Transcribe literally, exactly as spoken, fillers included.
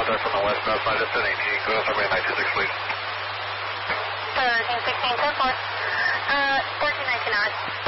Southwest on the west, northbound destination, go somewhere nine two six, please. thirteen sixteen, ten four. Uh, thirteen nineteen knots.